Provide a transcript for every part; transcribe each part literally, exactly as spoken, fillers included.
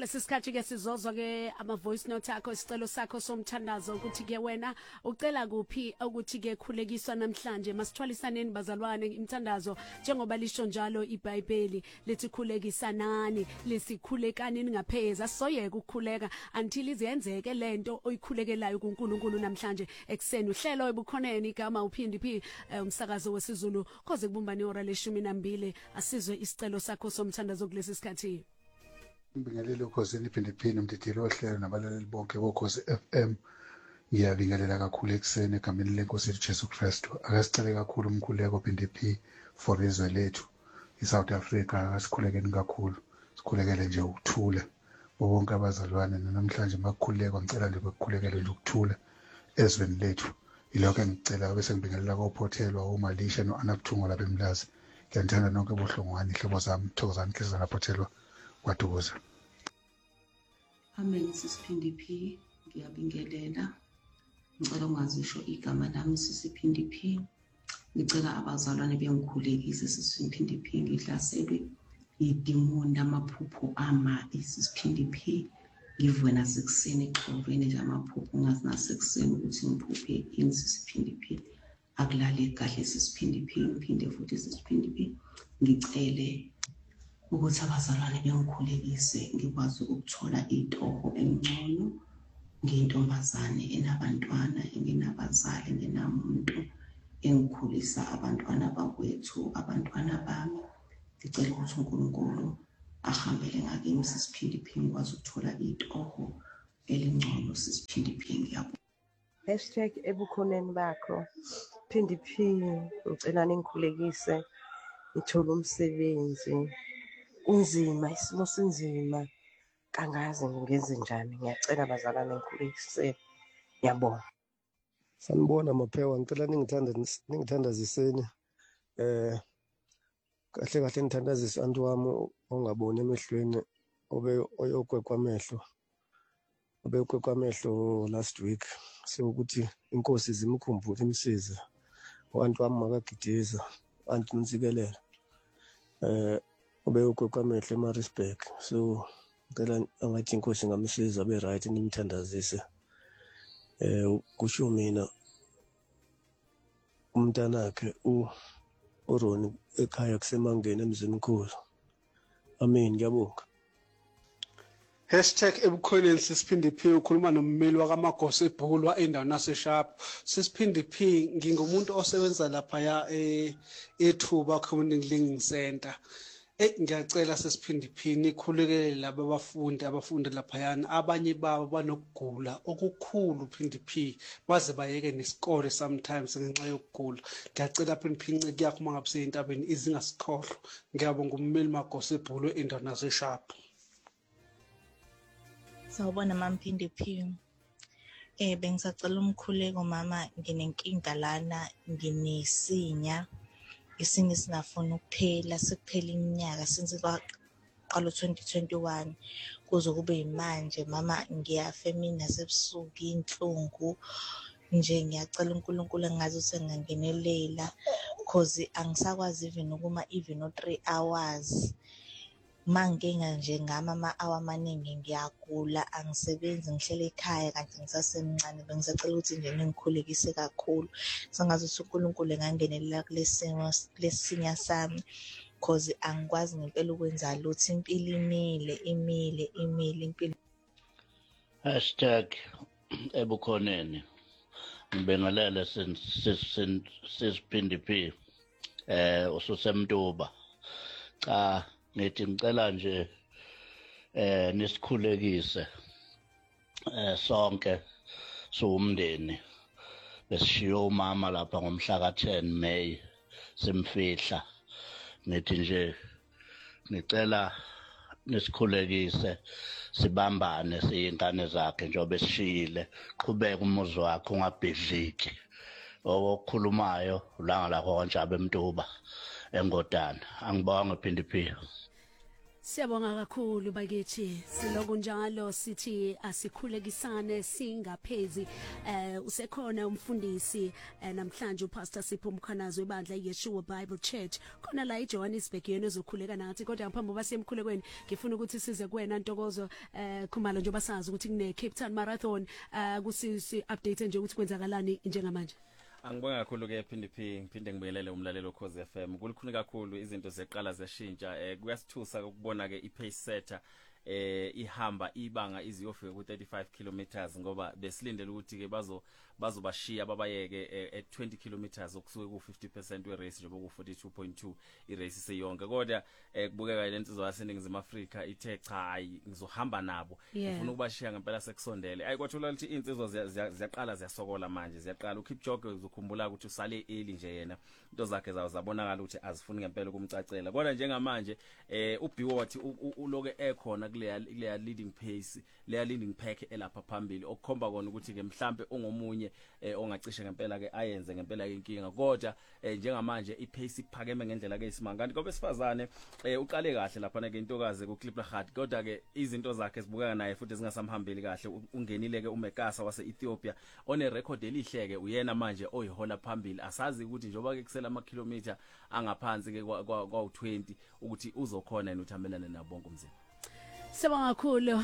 Kulesikhathi ke sizozwa ke ama voice note akho isicelo sakho somthandazo ukuthi ke wena ucela kuphi ukuthi ke khulekiswa namhlanje masithwalisaneni bazalwane imthandazo njengoba lisho njalo iBhayibheli lithi khulekisanani lesikhulekani ningapheza soyeka ukukhuleka until izenzeke lento oyikhulekelayo kuNkulunkulu namhlanje ekseni uhlelo ebukhoneni igama uphindi phi umsakazo wesiZulu koze kubumbani ihora leshumi nambili asizwe isicelo sakho somthandazo kulesi sikhathi. Ngibingelele ukhosini iphinde phini umdidilo ohlelo nabalaleli bonke bokhosi F M. Ngiyabingelela kakhulu ekseni egameni lenkosi yethu Jesu Kristu. Akasicele kakhulu umkhuleko phinde phi for izwe lethu iSouth Africa. Akasikhulekeni kakhulu. Sikhulekele nje ukuthula. Bonke abazalwane namhlanje makukhuleka ngicela nje ukukhulekela nje ukuthula ezweni lethu. Ilokho engicela bese ngibingelela koPhothelwa uMalisha noAnabuthungo lapha eMlazi. Ngiyathanda nonke bohlongwane ihlobo zami Thokozani Khizana Phothelwa kwaDukuza. Amen sisiphindi phi ngiyabingelela ngicela ungazisho igama lami sisiphindi phi ngicela abazalwane bengikhulekise sisiphindi phi ngihlaselwe idimoni amaphupho ama isisiphindi phi ngivuke nasekuseni exhorweni nje amaphupho ngazi nasekuseni ukuthi ngiphuphe ini sisiphindi phi akulale kahle sisiphindi phi ngiphinde futhi sisiphindi phi ngicele ukuthi abazalwane bengikhulekise ngikwazi ukuthola itoho engcono ngintombazane enabantwana enginabazali ngenamuntu engikhulisa abantwana bakwethu abantwana bami ngicela ukuthi uNkulunkulu ahambele ngakimi sisiphindi phi ngikwazi ukuthola itoho elingcono sisiphindi phi ngiyabonga. Hashtag ebukhoneni bakho phindi phi ngicela ningikhulekise ngithola umsebenzi unzima isimo sinzima kangazi ngenze njani ngiyacela bazalwane ngikhulekise ngiyabonga. Sanibona Maphewa ngicela ningithanda ningithandaziseni eh kahle kahle ngithandazisa antu wami ongaboni emehlweni obe oyokwekwa amehlo obe yokwekwa amehlo last week sokuthi inkosi zimkhumbule imsiza abantu wami makagidiza anti nsikelele eh obe yokwekwa amehlo eMaritzburg so ngicela angathi inkosi ngamsiza be right nimthandazise eh kusho mina umntanakhe u uRoni ekhaya kusemangeni emzini mkhulu. Amen ngiyabonga. Hashtag ebukhoneni sisiphindi phi ukhuluma nommeli wakamagosi ebhulwa endaweni yaseSharp. Sisiphindi phi ngingumuntu osebenza lapha ya eThuba Community Living Center. Eh ngiyacela sisiphindi phi nikhulekele laba abafundi abafundi lapha yana abanye babo banokugula okukhulu phindi phi baze bayeke nesikole sometimes ngenxa yokugula. Ngiyacela phindi phi inceke yakho mangabe seyintabeni izingasikhohlwa. Ngiyabonga ummeli magosi ebhulwe endaweni yaseSharp. Sawubona mamphindi phi eh bengisacela umkhuleko mama nginenkinga lana nginesinya isinye singafuna ukuphela sekuphela iminyaka since kwaqala twenty twenty-one kuze kube imanje mama ngiyafa mina sebusuku inhlungu nje ngiyacela uNkulunkulu engazi usengangenelela because angisakwazi even ukuma even no three hours mangenga nje ngama ama hour amaningi ngiyagula angisebenzi ngihlele ekhaya kanti ngisasemncane bengisacela ukuthi nje ningikhulekise kakhulu sangazi ukuthi uNkulunkulu engangenelela kulesimo lesinya sami because angikwazi ngempela ukwenza lutho impilo imile imile imile impilo. Hashtag ebukhoneni ngibingelele sisiphindi phi eh ususemntuba cha ngithi ngicela nje eh nisikhulekise eh sonke siwumndeni besishiyo umama lapha ngomhla ka ten May simfihla ngithi nje ngicela nisikhulekise sibambane siyingane zakhe njengoba esishiyile qhubeka umuzi wakhe ungabhidliki okukhulumayo langa lakho kanjalo emntuba engodana angibonga phindi phi. Siyabonga kakhulu bakithi siloku njalo sithi asikhulekisane singaphezi eh usekhona umfundisi eh, namhlanje uPastor Sipho Mkhanazo ebandla iYeshua Bible Church khona la eJohannesburg yena ezokhuleka nathi kodwa ngaphambi kokuba siyemkhulekweni ngifuna ukuthi size kuwena Ntokozo eh Khumalo njengoba sazi ukuthi kune Cape Town Marathon eh kusisi update nje ukuthi kwenzakalani njengamanje. Angibonga kakhulu ke P N D P ngiphinde ngibuyelele umlalelo Khosi F M kulikhuni kakhulu izinto zeqala zeshintsha eh kuyasithusa ukubona ke ipace setter eh ihamba ibanga iziyofika ku thirty-five kilometers ngoba besilindele ukuthi ke bazo bazobashiya babayeke at twenty kilometers okusuke ku fifty percent we race njengoba ku forty-two point two i race seyonke kodwa kubukeka lensizwa yaseNingizimu Afrika ithe cha hayi ngizohamba nabo ngifuna ukubashiya ngempela sekusondele ayikwathula ukuthi insizwa ziyaqala ziyasokola manje ziyaqala uKipchoge uzokhumbula ukuthi usale early nje yena into zakhe zawo zabonakala ukuthi azifuni ngempela ukumcacela kodwa njengamanje eh uBiwo wathi uloke ekhona kuleya kuleya leading pace leya leading pack elapha phambili okukhomba kona ukuthi ke mhlambe ongomunye ongacishe ngempela ke ayenze ngempela inkinga kodwa njengamanje ipace iphakeme ngendlela ke isimanga kanti ngoba esifazane uqale kahle lapha ke intokazi ku Kliplergat kodwa ke izinto zakhe zibukeka naye futhi zingasamhambeli kahle ungenile ke uMekasa wase Ethiopia one record elihleke uyena manje oyihola phambili asazi ukuthi njoba ke kusela ama kilometer angaphansi ke kwa twenty ukuthi uzokhona yena uthamelana nabo bonke umzimba. Sibonga kakhulu.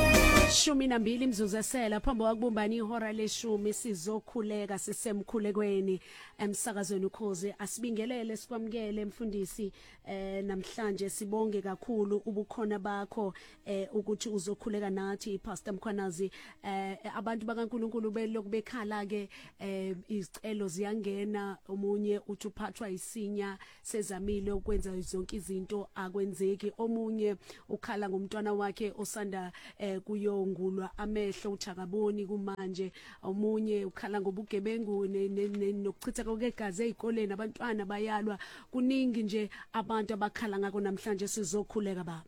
Shumi nambili imzuzu esela phambi kwakubumbana ihora leshumi sizokhuleka sisemkhulekweni emsakazweni ukhozi asibingelele sikwamukele mfundisi eh namhlanje sibonge kakhulu ubukhona bakho eh ukuthi uzokhuleka nathi Pastor Mkhwanazi eh abantu bakaNkuluNkulu belokhu bekhala ke eh izicelo ziyangena omunye uthi uphathwa isinya sezamile ukwenza zonke izinto akwenzeki omunye ukhala ngomntwana wakhe osanda eh kuyo ngulwa amehlo uthakaboni kumanje omunye ukhala ngobugebengu nokuchitha kwegazi ezikoleni abantwana bayalwa kuningi nje abantu abakhala ngako namhlanje sizokhuleka baba.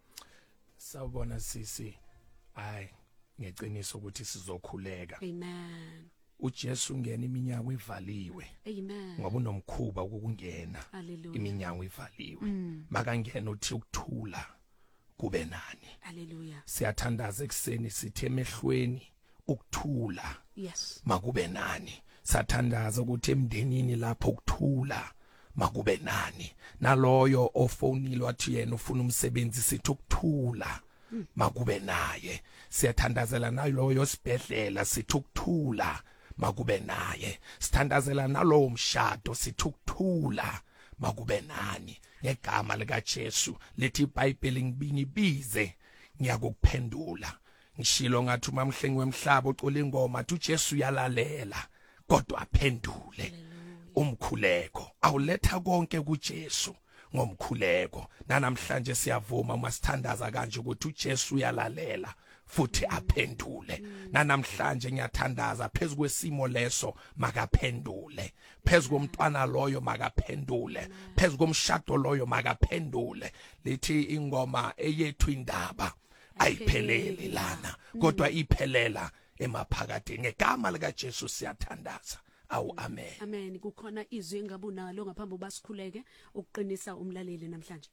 Sawubona sisi hayi ngeqiniso ukuthi sizokhuleka. Amen. uJesu ngena iminyango ivaliwe. Amen. Ngoba unomkhuba ukungena iminyango ivaliwe. Mm. Makangena uthi ukuthula kube nani. Hallelujah. Siyathandaza ekseni sithi emehlweni ukuthula. Yes. Makube nani. Sathandaza ukuthi emndenini lapho ukuthula makube nani. Naloyo ofonile wathi yena ufuna umsebenzi sithi ukuthula mm. makube naye. Siyathandazela naloyo sibhedlela sithi ukuthula makube naye. Sithandazela nalowo mshado sithi ukuthula makube nani. Ngegama lika Jesu lithi iBhayibheli ngibingibize ngiyakuphendula ngishilo ngathi umamhlengi wemhlaba ucula ingoma athi uJesu uyalalela kodwa aphendule umkhuleko awuletha konke kuJesu ngomkhuleko nanamhlanje siyavuma masithandaza kanje ukuthi uJesu uyalalela futhi aphendule mm. nanamhlanje ngiyathandaza phezulu kwesimo leso makaphendule phezulu komntwana loyo makaphendule phezulu komshado loyo makaphendule lithi ingoma eyethu indaba ayipheleli lana mm. kodwa iphelela emaphakade ngegama lika Jesu siyathandaza awu amen. Amen. Kukhona izwi engabunalo ngaphambi basikhuleke ukuqinisa umlaleli namhlanje.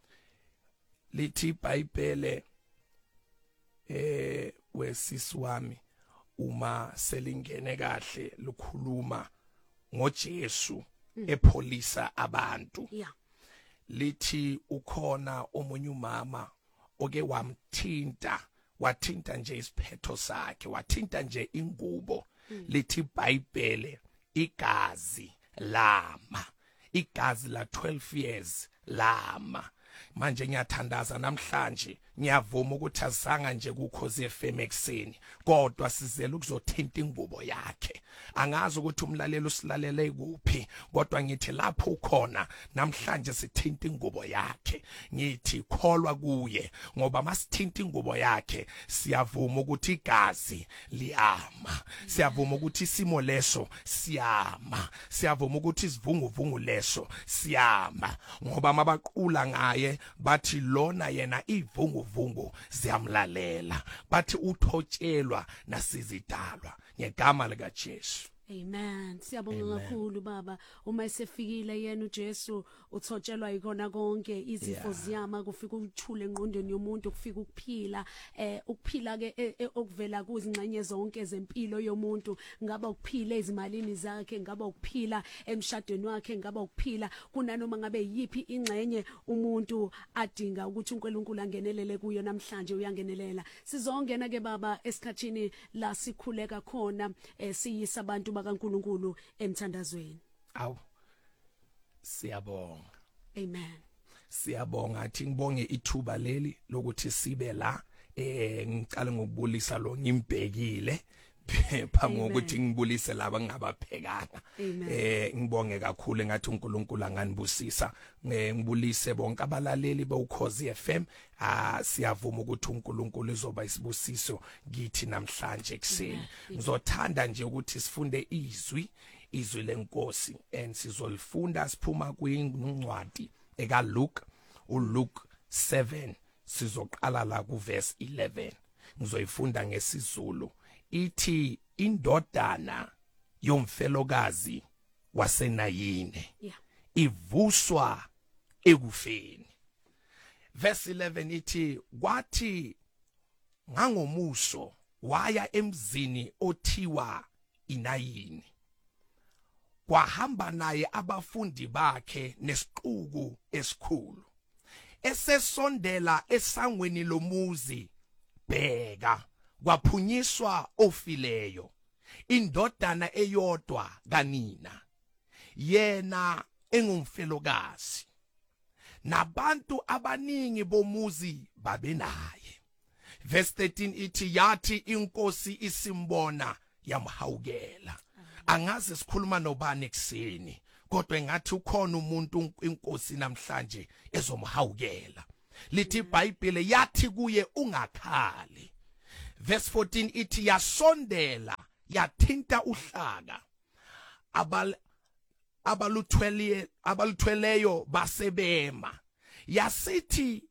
Lithi iBhayibheli eh wesisi wami uma selingene kahle lukhuluma ngoJesu mm. epholisa abantu. Yeah. Lithi ukhona omunye umama oke wamthinta wathinta nje isiphetho sakhe wathinta nje ingubo mm. lithi iBhayibheli igazi lama igazi la twelve years lama manje ngiyathandaza namhlanje ngiyavuma ukuthi azanga nje kuKhosi F M ekseni kodwa sizela ukuzothinta ingubo yakhe angazi ukuthi umlalelo usilalele kuphi kodwa ngithi lapho ukhona namhlanje sithinta ingubo yakhe ngithi kholwa kuye ngoba masithinta ingubo yakhe siyavuma ukuthi igazi liyama siyavuma ukuthi isimo leso siyama siyavuma ukuthi isivunguvungu leso siyama ngoba mabaqula ngaye bathi lona yena ivungu vungu ziyamlalela bathi uthotshelwa nasizidalwa ngegama lika Jesu. Amen. Siyabonga kakhulu baba uma esefikile yena uJesu uthotshelwa ikona konke izifo ziyama kufika ukuthula engqondweni yomuntu kufika ukuphila eh ukuphila ke okuvela kuzingxenye zonke zempilo yomuntu ngaba ukuphila ezimalini zakhe ngaba ukuphila emshadweni wakhe ngaba ukuphila kunanoma ngabe yipi ingxenye umuntu adinga ukuthi uNkulunkulu angenelele kuyo namhlanje uyangenelela sizongena ke baba esikhathini la sikhuleka khona eh siyisa abantu bakaNkulunkulu emthandazweni. Awu. Siyabonga. Amen. Siyabonga athi ngibonge ithuba leli lokuthi sibe la eh ngicala ngokubulisa lo ngimbhekile phambi kokuthi ngibulise laba ngabaphekanga eh ngibonge kakhulu ngathi uNkulunkulu anganibusisa ngibulise bonke abalaleli beUkhozi F M ah siyavuma ukuthi uNkulunkulu uzoba isibusiso kithi namhlanje ekseni ngizothanda nje ukuthi sifunde izwi izwi lenkosi and sizolifunda siphuma kwincwadi eka Luke uLuke seven sizoqala la ku verse eleven ngizoyifunda ngesizulu ithi indodana yomfelokazi wasenayine yeah ivuswa ekufeni. Verse eleven ithi kwathi ngangomuso waya emzini othiwa iNayini kwahamba naye abafundi bakhe nesiquku esikhulu esesondela esangweni lomuzi bheka kwaphunyiswa ofileyo indodana eyodwa kanina yena engumfelokazi nabantu abaningi bomuzi babenaye. Verse thirteen ithi yathi inkosi isimbona yamhawukela. Angazi sikhuluma nobani ekseni kodwa engathi ukhona umuntu inkosi namhlanje ezomhawukela. Lithi iBhayibheli yathi kuye ungakhali. Verse fourteen ithi yasondela yathinta uhlaka abal abaluthweleyo abaluthweleyo basebema yasithi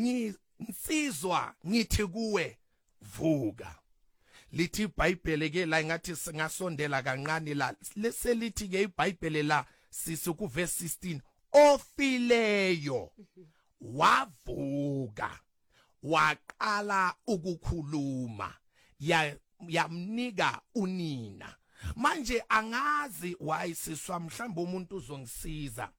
ngisizwa ngithi kuwe vuka. Lithi iBhayibheli ke la ngathi singasondela kancane la leselithi ke iBhayibheli la sisuku verse sixteen ofileyo wavuka waqala ukukhuluma ya yamnika unina. Manje angazi why siswa mhlawumbe umuntu uzongisiza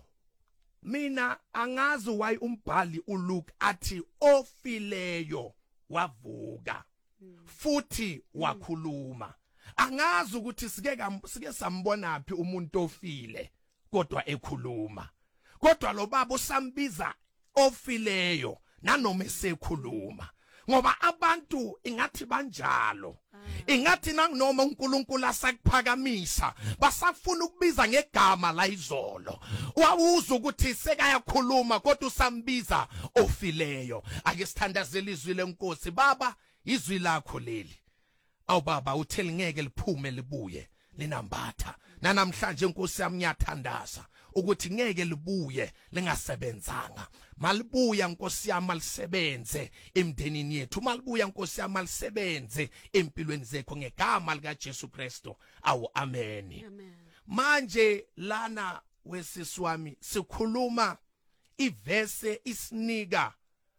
mina angazi why umbhali uLuke athi ofileyo wavuka futhi wakhuluma. Angazi ukuthi sike sike sambona phi umuntu ofile kodwa ekhuluma kodwa lo baba usambiza ofileyo nanoma esekhuluma ngoba abantu ingathi banjalo ingathi nanoma uNkulunkulu asakuphakamisa basafuna ukubiza ngegama la izolo wawuza ukuthi sekayakhuluma kodwa usambiza ofileyo. Ake sithandazele izwi lenkosi baba izwi lakho leli awu baba utheli ngeke liphume libuye linambatha nanamhlanje inkosi yami ngiyathandaza ukuthi ngeke libuye lingasebenzanga malibuya inkosi yami malisebenze emndenini yethu malibuya inkosi yami malisebenze empilweni zekho ngegama lika Jesu Kristo awu amen. Manje lana wesiswami sikhuluma ivese isinika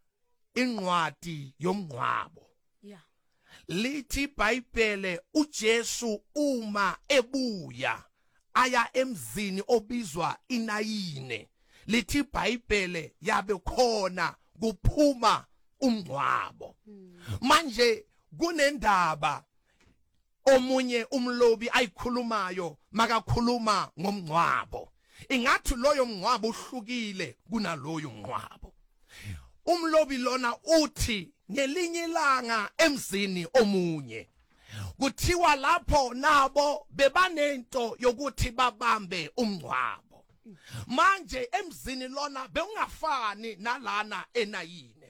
inqwadi yomngcwabo. Yeah. Lithi iBhayibheli uJesu uma ebuya aya emzini obizwa iNayine lithi iBhayibheli yabe khona kuphuma umngcwabo. Manje kunendaba omunye umlobi ayikhulumayo makakhuluma ngomngcwabo ingathi loyo mngcwabo uhlukile kunaloyo mngcwabo. Umlobi lona uthi ngelinye ilanga emzini omunye kuthiwa lapho nabo bebanento yokuthi babambe umngcwabo. Manje emzini lona beungafani nalana eNayine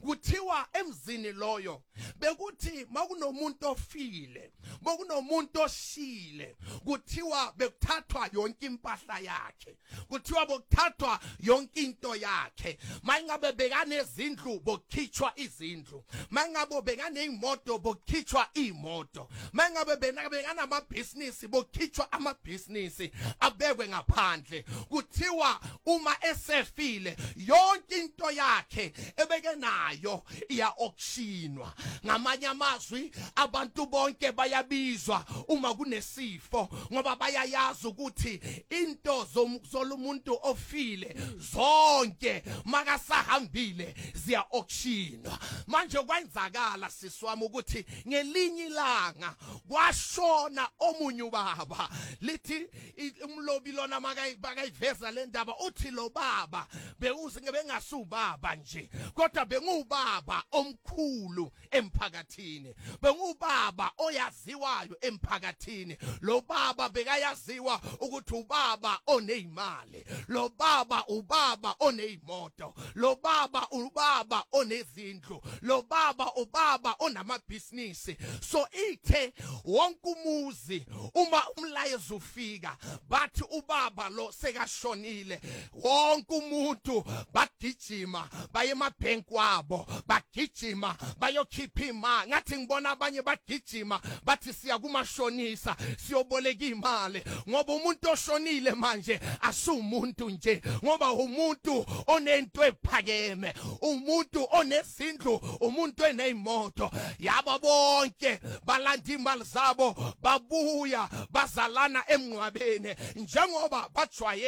kuthiwa emzini loyo bekuthi makunomuntu ofile makunomuntu oshile kuthiwa bekuthathwa yonke impahla yakhe kuthiwa bokuthathwa yonke into yakhe mayingabe bekane izindlu bokhitshwa izindlu mayingabe bekane imoto bokhitshwa imoto mayingabe bekana amabhizinisi bokhitshwa amabhizinisi abekwe ngaphandle kuthiwa uma esefile yonke into yakhe ebeke nayo iya auctionwa ngamanye amazwi abantu bonke bayabizwa uma kunesifo ngoba bayayazi ukuthi into zomuntu ofile zonke makasahambile ziya auctionwa manje kwenzakala siswami ukuthi ngelinye ilanga kwashona omunye ubaba lithi umlobi lona makayiveza le ndaba uthi lo baba bekuze ngebengasubaba nje kodwa bengubaba omkhulu emphakathini bengubaba oyaziwayo emphakathini lo baba bekayaziwa ukuthi ubaba onezimali lo baba ubaba onezimoto lo baba ubaba onezindlu lo baba ubaba onamabhizinisi so ithe wonke umuzi uma umlayezo ufika bathi ubaba lo sekashonile wonke umuntu bagijima baye emabhenki wabo bagijima bayokhipha imali ngathi ngibona abanye bagijima bathi siya kumashonisa siyoboleka imali ngoba umuntu oshonile manje asumuntu nje ngoba umuntu onento ephakeme umuntu onezindlu umuntu enezimoto yaba bonke balanda imali zabo babuya bazalana emncwabeni njengoba bajwaye